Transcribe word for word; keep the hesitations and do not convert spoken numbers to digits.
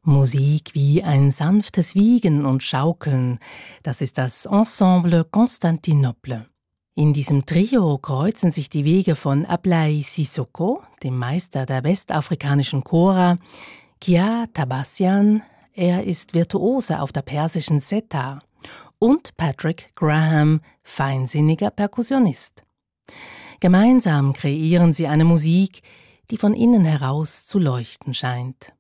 Musik wie ein sanftes Wiegen und Schaukeln, das ist das Ensemble Constantinople. In diesem Trio kreuzen sich die Wege von Ablaye Cissokho, dem Meister der westafrikanischen Chora, Kia Tabassian, er ist Virtuose auf der persischen Setar, und Patrick Graham, feinsinniger Perkussionist. Gemeinsam kreieren sie eine Musik, die von innen heraus zu leuchten scheint.